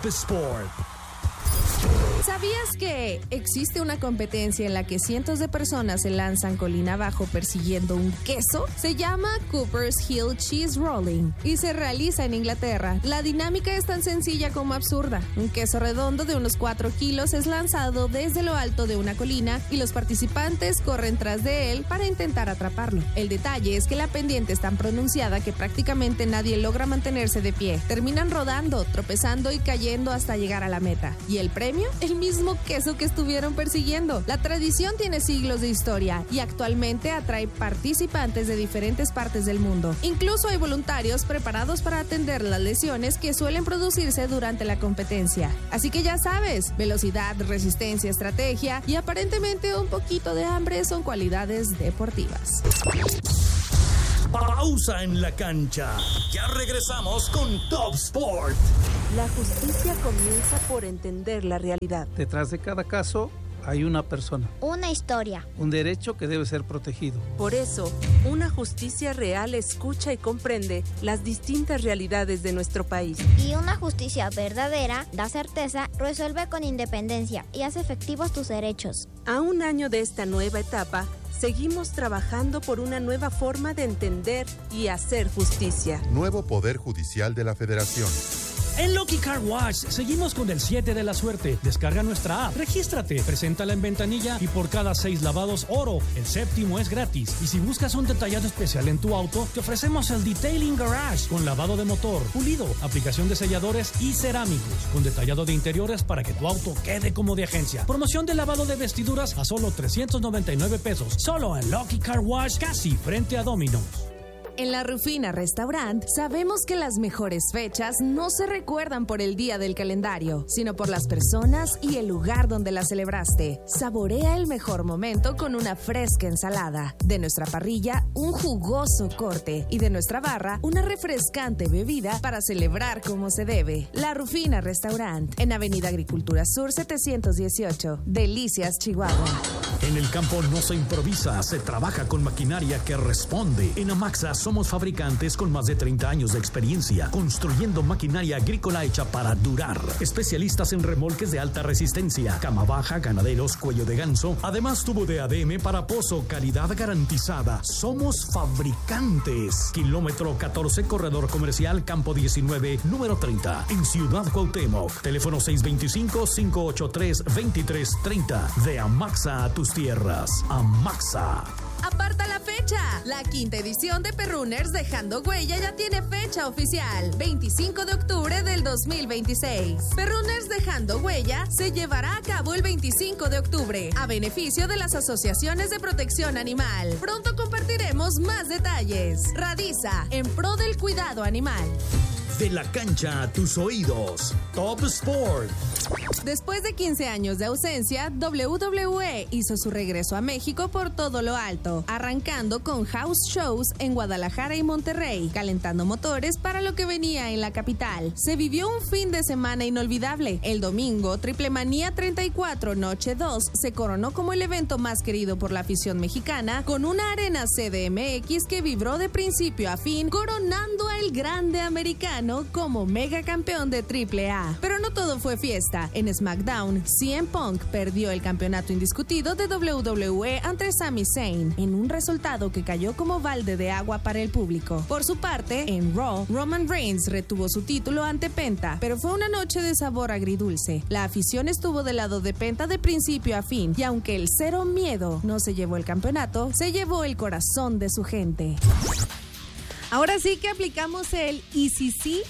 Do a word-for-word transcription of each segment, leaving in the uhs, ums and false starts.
Top Sport. ¿Sabías que existe una competencia en la que cientos de personas se lanzan colina abajo persiguiendo un queso? Se llama Cooper's Hill Cheese Rolling y se realiza en Inglaterra. La dinámica es tan sencilla como absurda. Un queso redondo de unos cuatro kilos es lanzado desde lo alto de una colina y los participantes corren tras de él para intentar atraparlo. El detalle es que la pendiente es tan pronunciada que prácticamente nadie logra mantenerse de pie. Terminan rodando, tropezando y cayendo hasta llegar a la meta. ¿Y el premio? El mismo queso que estuvieron persiguiendo. La tradición tiene siglos de historia y actualmente atrae participantes de diferentes partes del mundo. Incluso hay voluntarios preparados para atender las lesiones que suelen producirse durante la competencia. Así que ya sabes, velocidad, resistencia, estrategia y aparentemente un poquito de hambre son cualidades deportivas. Pausa en la cancha. Ya regresamos con Top Sport. La justicia comienza por entender la realidad. Detrás de cada caso hay una persona. Una historia. Un derecho que debe ser protegido. Por eso, una justicia real escucha y comprende las distintas realidades de nuestro país. Y una justicia verdadera da certeza, resuelve con independencia y hace efectivos tus derechos. A un año de esta nueva etapa, seguimos trabajando por una nueva forma de entender y hacer justicia. Nuevo Poder Judicial de la Federación. En Lucky Car Wash seguimos con el siete de la suerte. Descarga nuestra app, regístrate, preséntala en ventanilla y por cada seis lavados oro, el séptimo es gratis. Y si buscas un detallado especial en tu auto, te ofrecemos el Detailing Garage con lavado de motor, pulido, aplicación de selladores y cerámicos, con detallado de interiores para que tu auto quede como de agencia. Promoción de lavado de vestiduras a solo trescientos noventa y nueve pesos, solo en Lucky Car Wash, casi frente a Domino's. En La Rufina Restaurant sabemos que las mejores fechas no se recuerdan por el día del calendario, sino por las personas y el lugar donde la celebraste. Saborea el mejor momento con una fresca ensalada. De nuestra parrilla, un jugoso corte. Y de nuestra barra, una refrescante bebida para celebrar como se debe. La Rufina Restaurant, en Avenida Agricultura Sur setecientos dieciocho, Delicias, Chihuahua. En el campo no se improvisa, se trabaja con maquinaria que responde. En Amaxa somos fabricantes con más de treinta años de experiencia, construyendo maquinaria agrícola hecha para durar. Especialistas en remolques de alta resistencia, cama baja, ganaderos, cuello de ganso. Además, tubo de A D M para pozo, calidad garantizada. Somos fabricantes. Kilómetro catorce, corredor comercial, campo diecinueve, número treinta, en Ciudad Cuauhtémoc. Teléfono seis dos cinco, cinco ocho tres, dos tres tres cero. De Amaxa a tus tierras. Amaxa. Aparta la fecha. La quinta edición de Perrunners Dejando Huella ya tiene fecha oficial, veinticinco de octubre del dos mil veintiséis. Perrunners Dejando Huella se llevará a cabo el veinticinco de octubre a beneficio de las asociaciones de protección animal. Pronto compartiremos más detalles. Radiza, en pro del cuidado animal. De la cancha a tus oídos. Top Sport. Después de quince años de ausencia, doble u doble u E hizo su regreso a México por todo lo alto, arrancando con house shows en Guadalajara y Monterrey, calentando motores para lo que venía en la capital. Se vivió un fin de semana inolvidable. El domingo, Triplemanía treinta y cuatro Noche dos se coronó como el evento más querido por la afición mexicana, con una arena C D M X que vibró de principio a fin, coronando al grande americano como mega campeón de Triple A. Pero no todo fue fiesta. En SmackDown, C M Punk perdió el campeonato indiscutido de doble u doble u E ante Sami Zayn, en un resultado que cayó como balde de agua para el público. Por su parte, en Raw, Roman Reigns retuvo su título ante Penta, pero fue una noche de sabor agridulce. La afición estuvo del lado de Penta de principio a fin, y aunque el Cero Miedo no se llevó el campeonato, se llevó el corazón de su gente. Ahora sí que aplicamos el I C C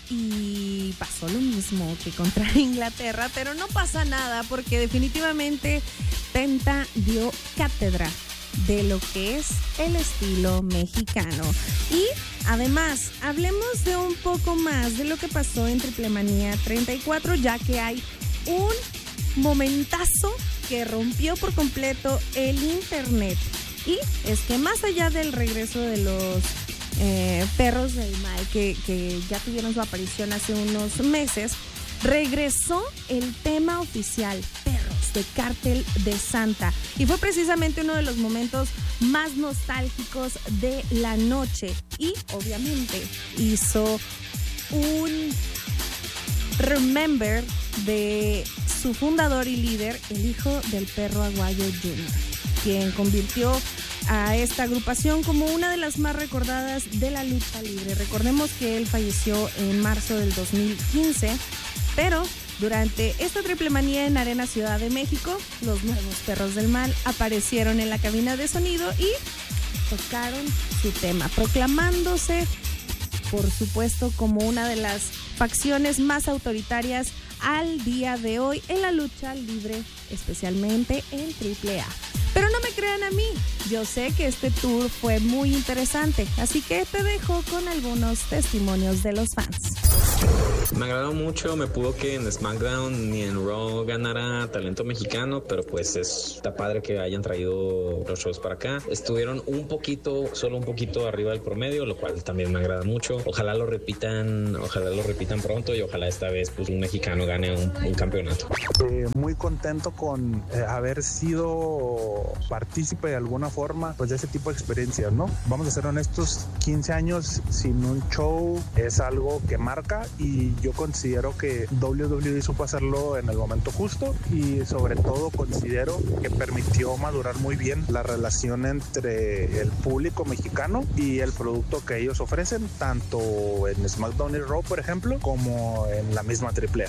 y pasó lo mismo que contra Inglaterra, pero no pasa nada porque definitivamente Penta dio cátedra de lo que es el estilo mexicano. Y además, hablemos de un poco más de lo que pasó en Triplemanía treinta y cuatro, ya que hay un momentazo que rompió por completo el internet. Y es que más allá del regreso de los Eh, perros del mal que, que ya tuvieron su aparición hace unos meses, regresó el tema oficial Perros de Cártel de Santa, y fue precisamente uno de los momentos más nostálgicos de la noche, y obviamente hizo un Remember de su fundador y líder, el hijo del Perro Aguayo junior, quien convirtió a esta agrupación como una de las más recordadas de la lucha libre. Recordemos que él falleció en marzo del dos mil quince, pero durante esta triple manía en Arena Ciudad de México, los nuevos Perros del Mal aparecieron en la cabina de sonido y tocaron su tema, proclamándose, por supuesto, como una de las facciones más autoritarias al día de hoy en la lucha libre, especialmente en triple A. Pero no me crean a mí, yo sé que este tour fue muy interesante, así que te dejo con algunos testimonios de los fans. Me agradó mucho, me pudo que en SmackDown ni en Raw ganara talento mexicano, pero pues es, está padre que hayan traído los shows para acá. Estuvieron un poquito, solo un poquito arriba del promedio, lo cual también me agrada mucho. Ojalá lo repitan, ojalá lo repitan pronto y ojalá esta vez pues un mexicano gane un, un campeonato. Eh, muy contento con eh, haber sido partícipe de alguna forma pues de ese tipo de experiencias, ¿no? Vamos a ser honestos, quince años sin un show es algo que marca y yo considero que doble u doble u E supo hacerlo en el momento justo y sobre todo considero que permitió madurar muy bien la relación entre el público mexicano y el producto que ellos ofrecen, tanto en SmackDown y Raw, por ejemplo, como en la misma triple A.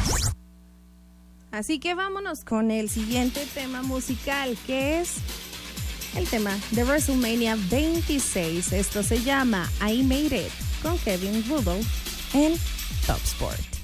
Así que vámonos con el siguiente tema musical, que es el tema de WrestleMania veintiséis. Esto se llama I Made It, con Kevin Rudolph en Top Sport.